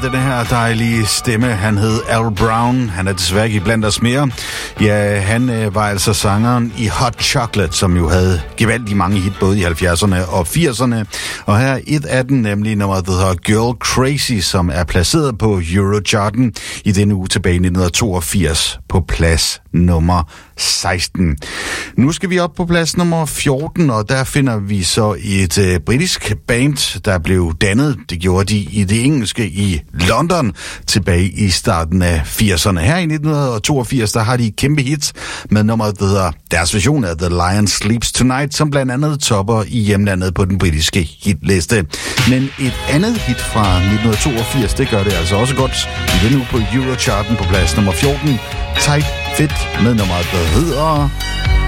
den her dejlige stemme. Han hed Al Brown. Han er desværre ikke blandt os mere. Ja, han var altså sangeren i Hot Chocolate, som jo havde gevaldigt mange hit både i 70'erne og 80'erne. Og her er et af dem, nemlig nummeret, der hedder Girl Crazy, som er placeret på Eurocharten i denne uge tilbage i 1982 på plads nummer 16. Nu skal vi op på plads nummer 14, og der finder vi så et britisk band, der blev dannet. Det gjorde de i det engelske i London tilbage i starten af 80'erne. Her i 1982, der har de kæmpe hit med nummeret, der hedder deres version af The Lion Sleeps Tonight, som blandt andet topper i hjemlandet på den britiske hitliste. Men et andet hit fra 1982, det gør det altså også godt. Vi er nu på Eurocharten på plads nummer 14. Tight Fit med nummeret, der hedder